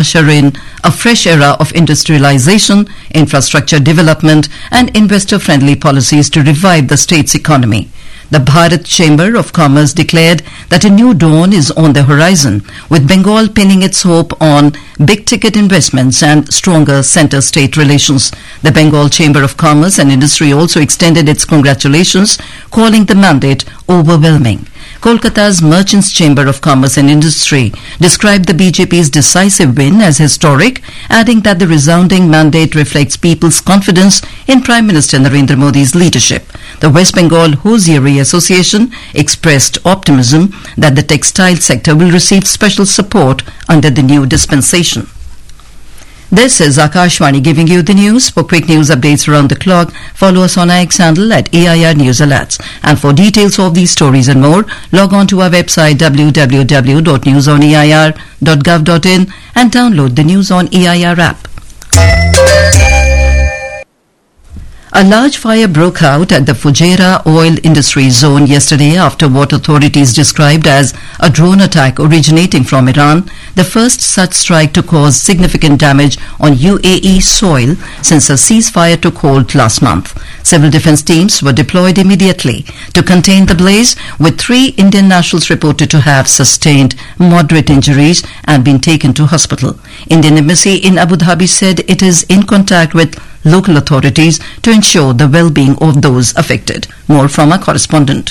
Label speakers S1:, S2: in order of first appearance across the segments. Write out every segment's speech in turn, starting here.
S1: usher in a fresh era of industrialization, infrastructure development, and investor-friendly policies to revive the state's economy. The Bharat Chamber of Commerce declared that a new dawn is on the horizon, with Bengal pinning its hope on big-ticket investments and stronger center-state relations. The Bengal Chamber of Commerce and Industry also extended its congratulations, calling the mandate overwhelming. Kolkata's Merchants Chamber of Commerce and Industry described the BJP's decisive win as historic, adding that the resounding mandate reflects people's confidence in Prime Minister Narendra Modi's leadership. The West Bengal Hosiery Association expressed optimism that the textile sector will receive special support under the new dispensation. This is Akashvani giving you the news. For quick news updates around the clock, follow us on our X handle at AIR News Alerts. And for details of these stories and more, log on to our website www.newsonair.gov.in and download the News on AIR app. A large fire broke out at the Fujairah oil industry zone yesterday after what authorities described as a drone attack originating from Iran, the first such strike to cause significant damage on UAE soil since a ceasefire took hold last month. Civil defense teams were deployed immediately to contain the blaze, with 3 Indian nationals reported to have sustained moderate injuries and been taken to hospital. Indian Embassy in Abu Dhabi said it is in contact with local authorities to ensure the well-being of those affected. More from our correspondent.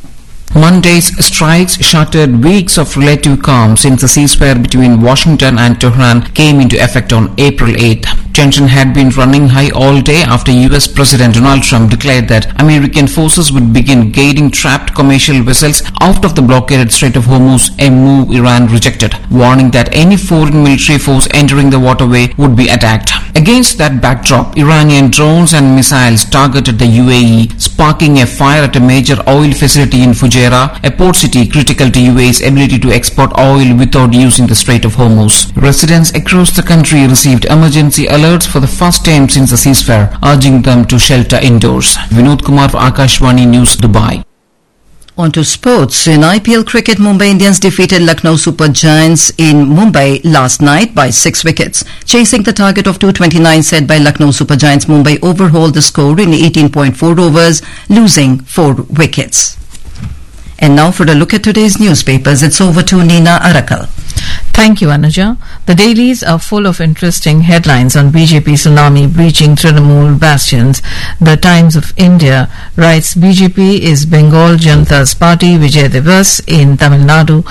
S2: Monday's strikes shattered weeks of relative calm since the ceasefire between Washington and Tehran came into effect on April 8th. Tension had been running high all day after US President Donald Trump declared that American forces would begin guiding trapped commercial vessels out of the blockaded Strait of Hormuz, a move Iran rejected, warning that any foreign military force entering the waterway would be attacked. Against that backdrop, Iranian drones and missiles targeted the UAE, sparking a fire at a major oil facility in Fujairah, a port city critical to UAE's ability to export oil without using the Strait of Hormuz. Residents across the country received emergency alerts for the first time since the ceasefire, urging them to shelter indoors. Vinod Kumar for Akashvani News, Dubai.
S1: On to sports. In IPL cricket, Mumbai Indians defeated Lucknow Super Giants in Mumbai last night by 6 wickets. Chasing the target of 229 set by Lucknow Super Giants, Mumbai overhauled the score in 18.4 overs, losing 4 wickets. And now for a look at today's newspapers, it's over to Nina Arakal.
S3: Thank you, Anuja. The dailies are full of interesting headlines on BJP tsunami breaching Trinamool bastions. The Times of India writes BJP is Bengal Janata's Party, Vijay Diwas in Tamil Nadu.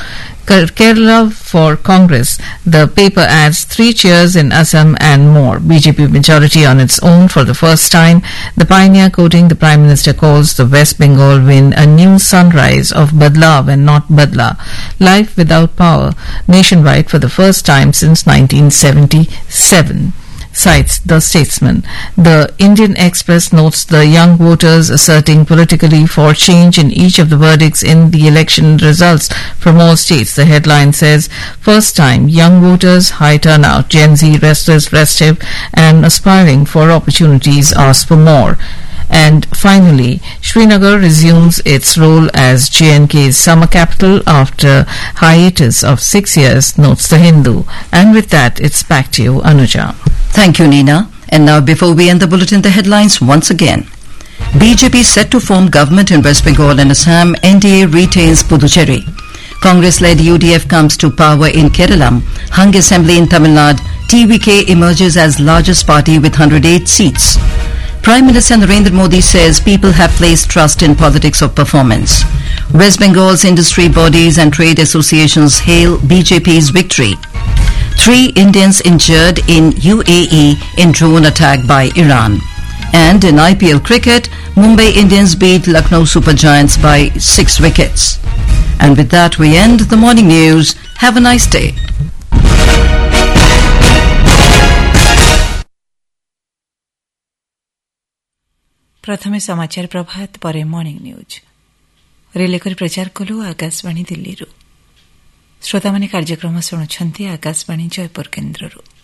S3: Kerala for Congress. The paper adds 3 cheers in Assam and more. BJP majority on its own for the first time. The Pioneer quoting the Prime Minister calls the West Bengal win a new sunrise of Badlav and not Badla. Life without power nationwide for the first time since 1977. Cites The Statesman. The Indian Express notes the young voters asserting politically for change in each of the verdicts in the election results from all states. The headline says, first time, young voters, high turnout, Gen Z restless, restive and aspiring for opportunities ask for more. And finally, Srinagar resumes its role as J&K's summer capital after hiatus of 6 years, notes The Hindu. And with that, it's back to you, Anuja.
S1: Thank you, Nina. And now, before we end the bulletin, the headlines once again. BJP set to form government in West Bengal and Assam. NDA retains Puducherry. Congress-led UDF comes to power in Kerala. Hung assembly in Tamil Nadu. TVK emerges as largest party with 108 seats. Prime Minister Narendra Modi says people have placed trust in politics of performance. West Bengal's industry bodies and trade associations hail BJP's victory. 3 Indians injured in UAE in drone attack by Iran. And in IPL cricket, Mumbai Indians beat Lucknow Super Giants by 6 wickets. And with that, we end the morning news. Have a nice day.
S4: प्रथमे समाचार प्रभात परे morning news relay करी प्रचार कलु आकाशवाणी दिल्ली श्रोता माने कार्यक्रम शुणुछंती आकाशवाणी जयपुर केन्द्ररू।